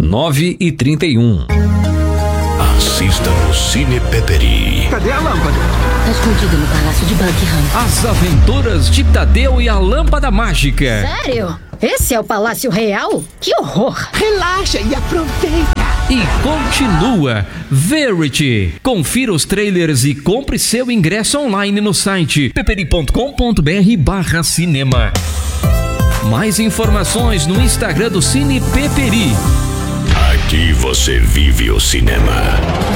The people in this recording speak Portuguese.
9h31. Assista no Cine Peperi. Cadê a lâmpada? Tá escondida no Palácio de Buckingham. As Aventuras de Tadeu e a Lâmpada Mágica. Sério? Esse é o Palácio Real? Que horror! Relaxa e aproveita. E continua Verity. Confira os trailers e compre seu ingresso online no site peperi.com.br/cinema. Mais informações no Instagram do Cine Peperi. Aqui você vive o cinema.